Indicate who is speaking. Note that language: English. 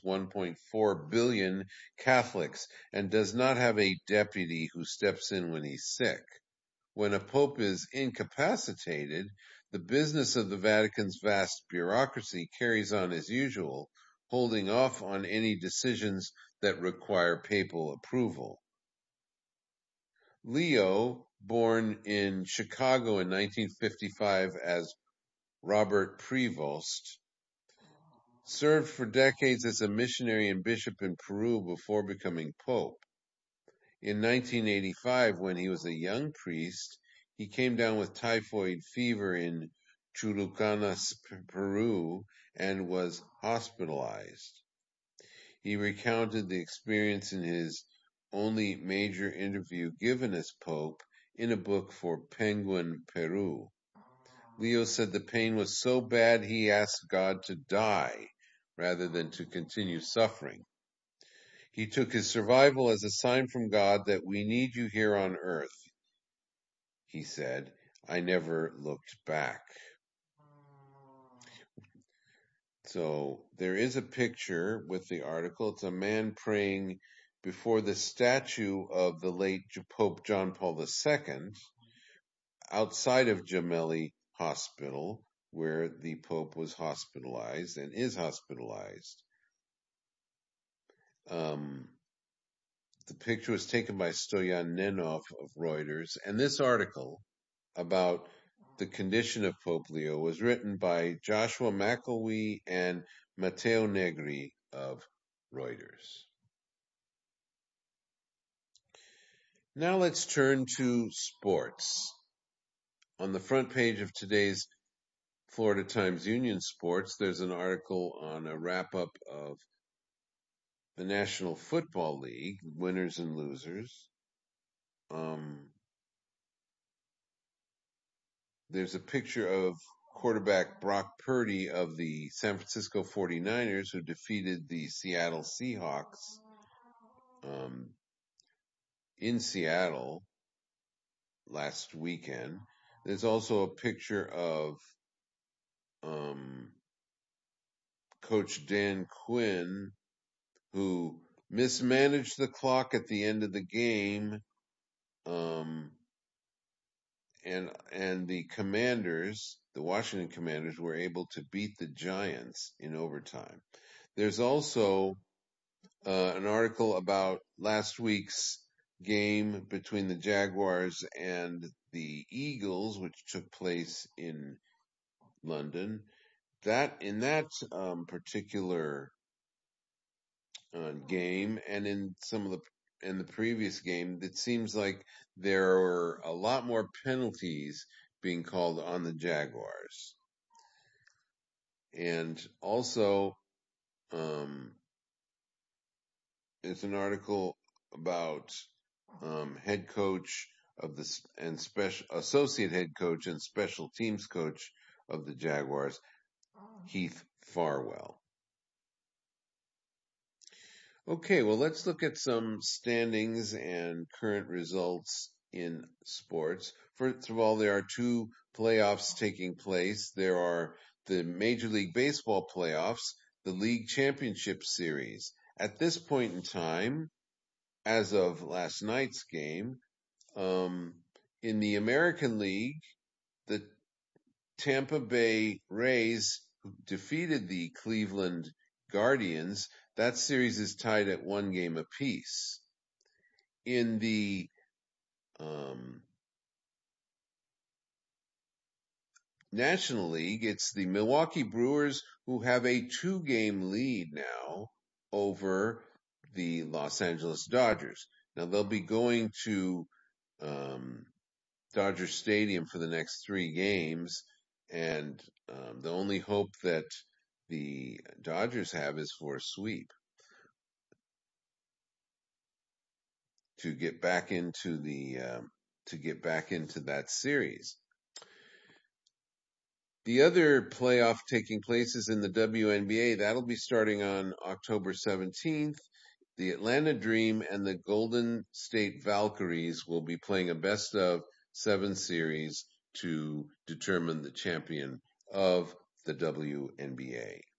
Speaker 1: 1.4 billion Catholics and does not have a deputy who steps in when he's sick. When a pope is incapacitated, the business of the Vatican's vast bureaucracy carries on as usual, holding off on any decisions that require papal approval. Leo, born in Chicago in 1955 as Robert Prevost, served for decades as a missionary and bishop in Peru before becoming pope. In 1985, when he was a young priest, he came down with typhoid fever in Chulucanas, Peru, and was hospitalized. He recounted the experience in his only major interview given as pope in a book for Penguin Peru. Leo said the pain was so bad he asked God to die rather than to continue suffering. He took his survival as a sign from God that we need you here on earth. He said, I never looked back. So there is a picture with the article. It's a man praying before the statue of the late Pope John Paul II outside of Gemelli Hospital, where the Pope was hospitalized and is hospitalized. The picture was taken by Stoyan Nenov of Reuters, and this article about the condition of Pope Leo was written by Joshua McElwee and Matteo Negri of Reuters. Now let's turn to sports. On the front page of today's Florida Times Union Sports, there's an article on a wrap-up of the National Football League, winners and losers. There's a picture of quarterback Brock Purdy of the San Francisco 49ers, who defeated the Seattle Seahawks in Seattle last weekend. There's also a picture of Coach Dan Quinn, who mismanaged the clock at the end of the game, and the Commanders, the Washington Commanders, were able to beat the Giants in overtime. There's also an article about last week's game between the Jaguars and the Eagles, which took place in London. In that particular game, and in the previous game, it seems like there were a lot more penalties being called on the Jaguars. And also, it's an article about head coach of the and associate head coach and special teams coach of the Jaguars, Heath Farwell. Okay, well, let's look at some standings and current results in sports. First of all, there are two playoffs taking place. There are the Major League Baseball playoffs, the League Championship Series. At this point in time, as of last night's game, in the American League, the Tampa Bay Rays defeated the Cleveland Guardians. That series is tied at 1 game apiece. In the National League, it's the Milwaukee Brewers who have a 2-game lead now over the Los Angeles Dodgers. Now, they'll be going to Dodger Stadium for the next 3 games, and the only hope that the Dodgers have is for a sweep to get back into that series. The other playoff taking place is in the WNBA. That'll be starting on October 17th. The Atlanta Dream and the Golden State Valkyries will be playing a best-of-7 series to determine the champion of the WNBA.